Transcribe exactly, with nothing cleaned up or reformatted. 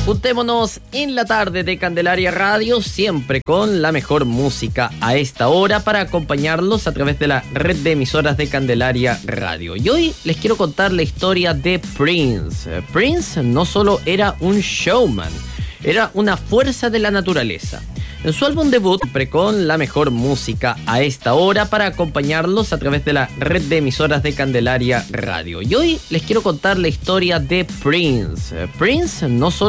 Juntémonos en la tarde de Candelaria Radio, siempre con la mejor música a esta hora para acompañarlos a través de la red de emisoras de Candelaria Radio. Y hoy les quiero contar la historia de Prince. Prince no solo era un showman, era una fuerza de la naturaleza. En su álbum debut, siempre con la mejor música a esta hora para acompañarlos a través de la red de emisoras de Candelaria Radio. Y hoy les quiero contar la historia de Prince. Prince no solo